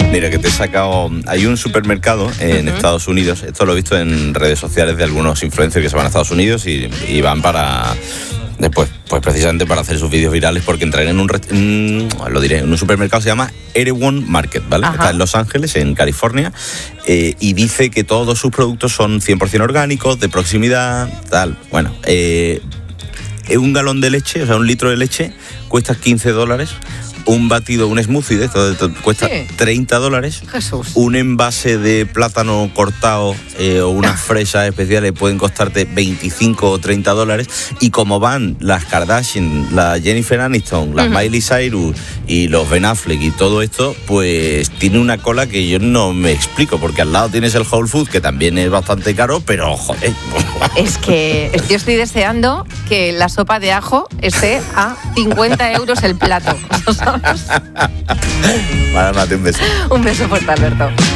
Mira, que te he sacado... Hay un supermercado en Estados Unidos, esto lo he visto en redes sociales de algunos influencers que se van a Estados Unidos y van para... Después, pues precisamente para hacer sus vídeos virales, porque entran en en un supermercado, se llama Erewhon Market, ¿vale? Ajá. Está en Los Ángeles, en California, y dice que todos sus productos son 100% orgánicos, de proximidad, tal. Bueno, un galón de leche, o sea, un litro de leche, cuesta $15. Un batido, un smoothie de esto cuesta $30. Jesús. Un envase de plátano cortado o unas fresas especiales pueden costarte $25 o $30. Y como van las Kardashian, la Jennifer Aniston, las Miley Cyrus y los Ben Affleck y todo esto, pues tiene una cola que yo no me explico, porque al lado tienes el Whole Foods, que también es bastante caro, pero joder. Es que yo estoy deseando que la sopa de ajo esté a 50 euros el plato. Vale, Mate, un beso. Un beso fuerte, Alberto.